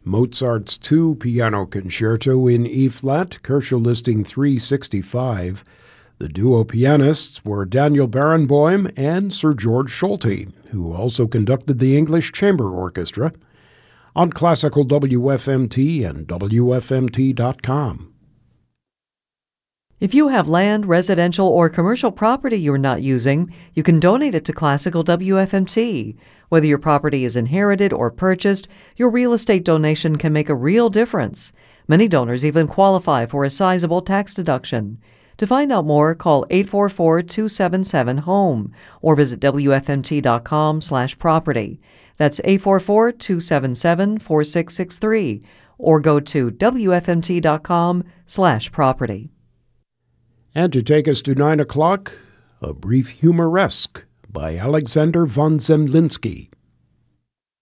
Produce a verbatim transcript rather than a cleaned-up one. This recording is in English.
Mozart's two Piano Concerto in E-flat, Kershaw listing three sixty-five. The duo pianists were Daniel Barenboim and Sir George Solti, who also conducted the English Chamber Orchestra. On Classical W F M T and W F M T dot com. If you have land, residential, or commercial property you're not using, you can donate it to Classical W F M T. Whether your property is inherited or purchased, your real estate donation can make a real difference. Many donors even qualify for a sizable tax deduction. To find out more, call eight four four, two seven seven, HOME or visit W F M T dot com slash property. That's eight four four, two seven seven, four six six three or go to W F M T dot com slash property. And to take us to nine o'clock, A Brief Humoresque by Alexander von Zemlinsky.